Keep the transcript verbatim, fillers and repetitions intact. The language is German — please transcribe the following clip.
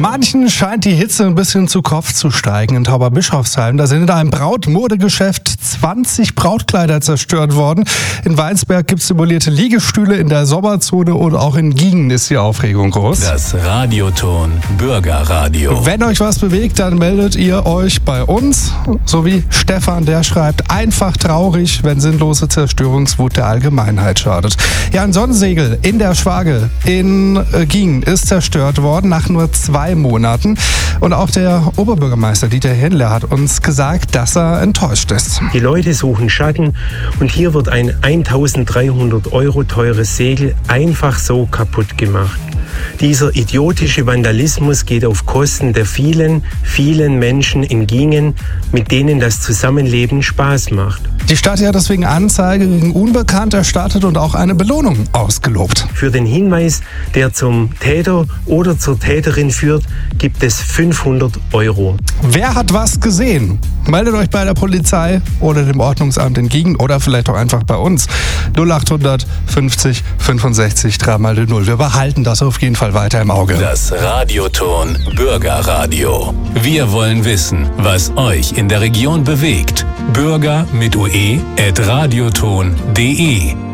Manchen scheint die Hitze ein bisschen zu Kopf zu steigen in Tauberbischofsheim. Da sind in einem Brautmodegeschäft zwanzig Brautkleider zerstört worden. In Weinsberg gibt es simulierte Liegestühle, in der Sommerzone und auch in Giengen ist die Aufregung groß. Das Radioton Bürgerradio. Wenn euch was bewegt, dann meldet ihr euch bei uns. So wie Stefan, der schreibt, einfach traurig, wenn sinnlose Zerstörungswut der Allgemeinheit schadet. Ja, ein Sonnensegel in der Schwage in äh, Giengen ist zerstört worden nach nur zwei Monaten. Und auch der Oberbürgermeister Dieter Händler hat uns gesagt, dass er enttäuscht ist. Die Leute suchen Schatten und hier wird ein eintausenddreihundert Euro teures Segel einfach so kaputt gemacht. Dieser idiotische Vandalismus geht auf Kosten der vielen, vielen Menschen in Giengen, mit denen das Zusammenleben Spaß macht. Die Stadt hat deswegen Anzeige gegen Unbekannt erstattet und auch eine Belohnung ausgelobt. Für den Hinweis, der zum Täter oder zur Täterin führt, gibt es fünfhundert Euro. Wer hat was gesehen? Meldet euch bei der Polizei oder dem Ordnungsamt in Giengen oder vielleicht auch einfach bei uns. null achthundert fünfzig fünfundsechzig drei mal null. Wir behalten das auf jeden Fall weiter im Auge. Das Radioton Bürgerradio. Wir wollen wissen, was euch in der Region bewegt. Bürger mit ue at radioton punkt de